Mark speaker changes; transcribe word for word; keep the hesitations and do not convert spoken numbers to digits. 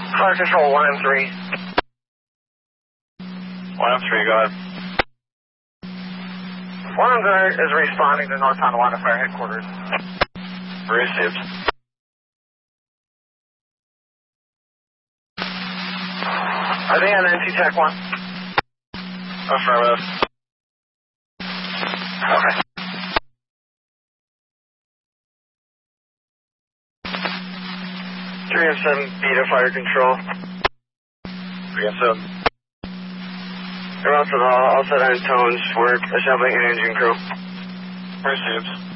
Speaker 1: Fire control, one M three.
Speaker 2: one M three, go ahead.
Speaker 1: one M three is responding to North Tonawanda Fire Headquarters.
Speaker 2: Received.
Speaker 1: Are they on N T Tech one?
Speaker 2: Affirmative.
Speaker 1: Okay. three M seven, Beta Fire Control.
Speaker 2: three M seven.
Speaker 1: They're also all set on tones. We're assembling an engine crew.
Speaker 2: Received.